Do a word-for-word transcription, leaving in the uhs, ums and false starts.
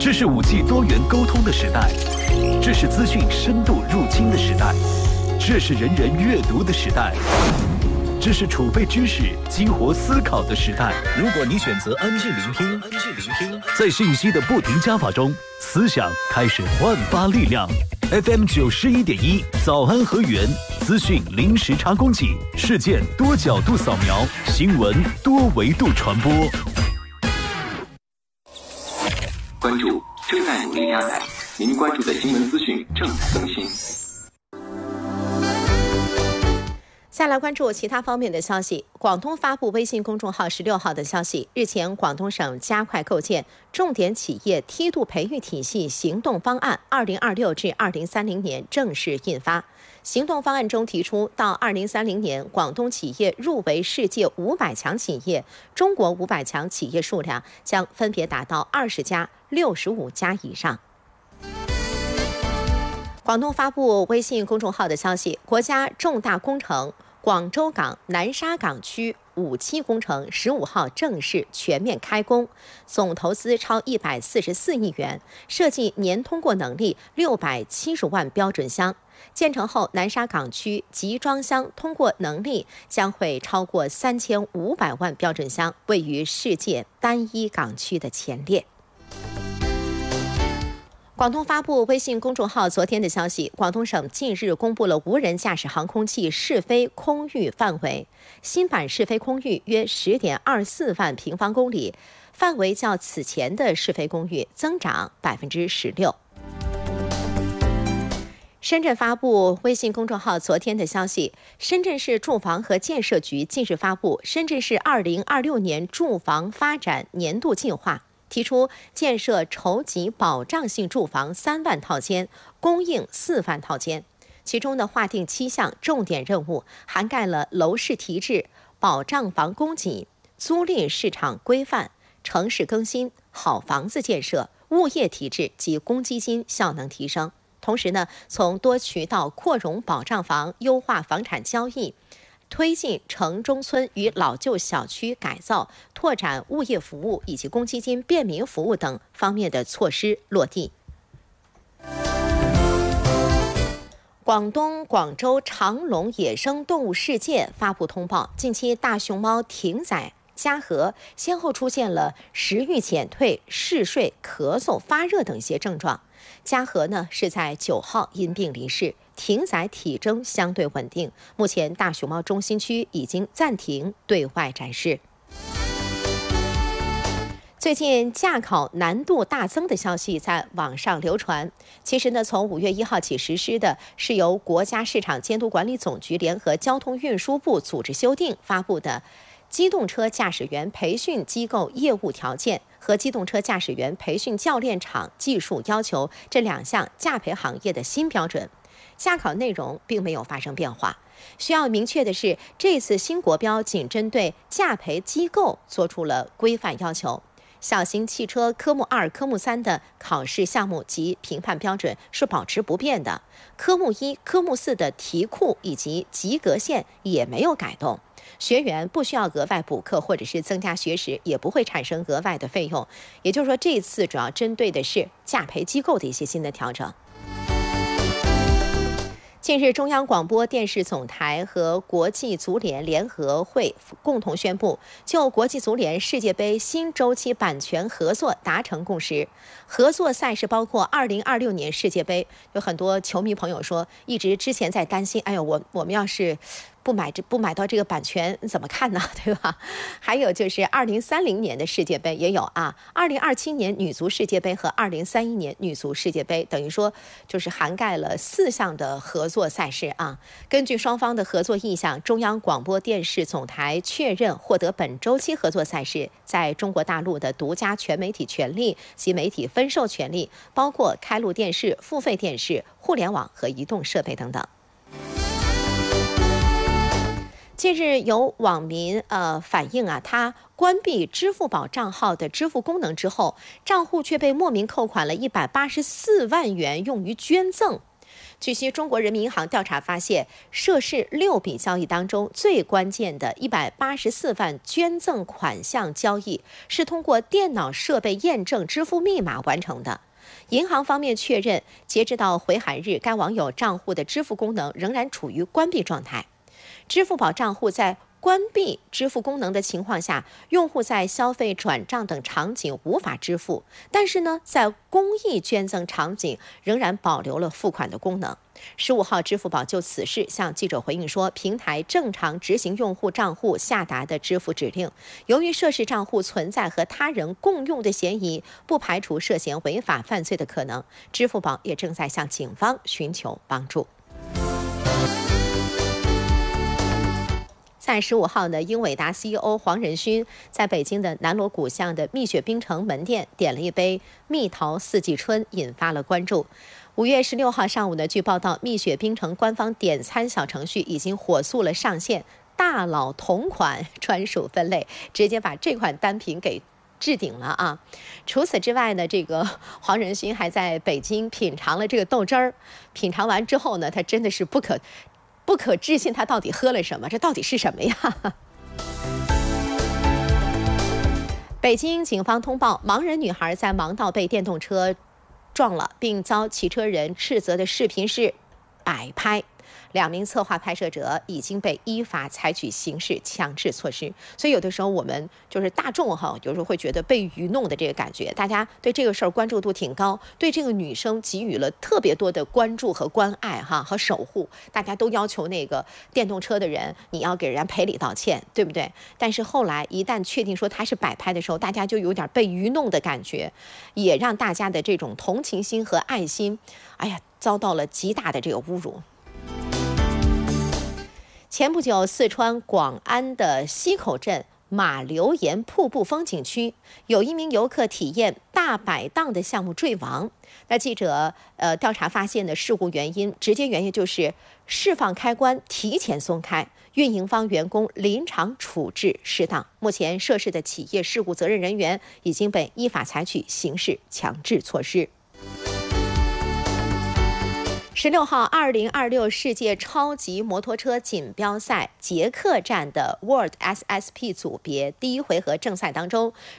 这是 五 G 多元沟通的时代，这是资讯深度入侵的时代，这是人人阅读的时代，这是储备知识、激活思考的时代。如果你选择安静聆听，安静聆听，在信息的不停加法中，思想开始焕发力量。F M 九十一点一，早安和源，资讯零时差供给，事件多角度扫描，新闻多维度传播。 关注正在努力加载，您关注的新闻资讯正在更新。 再来关注其他方面的消息。广东发布微信公众号十六号的消息，日前广东省加快构建重点企业梯度培育体系行动方案二零二六至二零三零年正式印发。行动方案中提出，到二零三零年，广东企业入围世界五百强企业，中国五百强企业数量将分别达到二十家、六十五家以上。广东发布微信公众号的消息，国家重大工程广州港南沙港区五期工程十五号正式全面开工，总投资超一百四十四亿元，设计年通过能力六百七十万标准箱。建成后，南沙港区集装箱通过能力将会超过三千五百万标准箱，位于世界单一港区的前列。广东发布微信公众号昨天的消息，广东省近日公布了无人驾驶航空器试飞空域范围，新版试飞空域约 十点二四万平方公里，范围较此前的试飞空域增长 百分之十六。深圳发布微信公众号昨天的消息，深圳市住房和建设局近日发布深圳市二零二六年住房发展年度计划，提出建设筹集保障性住房三万套间，供应四万套间。其中的划定七项重点任务，涵盖了楼市提质、保障房供给、租赁市场规范、城市更新、好房子建设、物业提质及公积金效能提升。同时呢，从多渠道扩容保障房、优化房产交易，推进城中村与老旧小区改造，拓展物业服务以及公积金便民服务等方面的措施落地。广东广州长隆野生动物世界发布通报，近期大熊猫艇仔、嘉禾先后出现了食欲减退、嗜睡、咳嗽、发热等一些症状。嘉禾呢是在九号因病离世，艇仔体征相对稳定，目前大熊猫中心区已经暂停对外展示。最近驾考难度大增的消息在网上流传，其实呢，从五月一号起实施的是由国家市场监督管理总局联合交通运输部组织修订发布的机动车驾驶员培训机构业务条件和机动车驾驶员培训教练场技术要求这两项驾培行业的新标准。驾考内容并没有发生变化。需要明确的是，这次新国标仅针对驾培机构做出了规范要求。小型汽车科目二、科目三的考试项目及评判标准是保持不变的，科目一、科目四的题库以及及格线也没有改动。学员不需要额外补课或者是增加学时，也不会产生额外的费用。也就是说，这次主要针对的是驾培机构的一些新的调整。近日，中央广播电视总台和国际足联联合会共同宣布，就国际足联世界杯新周期版权合作达成共识。合作赛事包括二零二六年世界杯，有很多球迷朋友说，一直之前在担心，哎呦，我我们要是不买这不买到这个版权怎么看呢？对吧？还有就是二零三零年的世界杯也有啊，二零二七年女足世界杯和二零三一年女足世界杯，等于说就是涵盖了四项的合作赛事啊。根据双方的合作意向，中央广播电视总台确认获得本周期合作赛事在中国大陆的独家全媒体权利及媒体分授权利，包括开录电视、付费电视、互联网和移动设备等等。近日有网民呃反映啊，他关闭支付宝账号的支付功能之后，账户却被莫名扣款了一百八十四万元用于捐赠。 据悉，中国人民银行调查发现，涉事六笔交易当中，最关键的一百八十四万捐赠款项交易是通过电脑设备验证支付密码完成的。银行方面确认，截止到回函日，该网友账户的支付功能仍然处于关闭状态。支付宝账户在关闭支付功能的情况下，用户在消费转账等场景无法支付，但是呢，在公益捐赠场景仍然保留了付款的功能。十五号，支付宝就此事向记者回应说，平台正常执行用户账户下达的支付指令，由于涉事账户存在和他人共用的嫌疑，不排除涉嫌违法犯罪的可能。支付宝也正在向警方寻求帮助。在十五号呢，英伟达 C E O 黄仁勋在北京的南锣鼓巷的蜜雪冰城门店点了一杯蜜桃四季春，引发了关注。五月十六号上午呢，据报道，蜜雪冰城官方点餐小程序已经火速了上线，大佬同款专属分类，直接把这款单品给置顶了啊！除此之外呢，这个黄仁勋还在北京品尝了这个豆汁儿，品尝完之后呢，他真的是不可。不可置信，他到底喝了什么？这到底是什么呀？北京警方通报，盲人女孩在盲道被电动车撞了，并遭骑车人斥责的视频是摆拍。两名策划拍摄者已经被依法采取刑事强制措施。所以有的时候我们就是大众哈，有时候会觉得被愚弄的这个感觉，大家对这个事儿关注度挺高，对这个女生给予了特别多的关注和关爱哈和守护，大家都要求那个电动车的人你要给人家赔礼道歉，对不对？但是后来一旦确定说他是摆拍的时候，大家就有点被愚弄的感觉，也让大家的这种同情心和爱心，哎呀，遭到了极大的这个侮辱。前不久，四川广安的溪口镇马流岩瀑布风景区，有一名游客体验大摆荡的项目坠亡。那记者呃调查发现的事故原因，直接原因就是释放开关提前松开，运营方员工临场处置失当。目前涉事的企业事故责任人员已经被依法采取刑事强制措施。十六号，二零二六世界超级摩托车锦标赛捷克站的 World S S P 组别第一回合正赛当中，